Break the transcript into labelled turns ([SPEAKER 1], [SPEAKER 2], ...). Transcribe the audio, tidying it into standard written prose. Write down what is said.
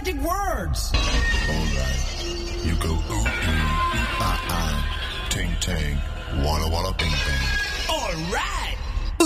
[SPEAKER 1] magic words.
[SPEAKER 2] All right. You go ooh, ting tang, walla walla bing bang.
[SPEAKER 1] All right.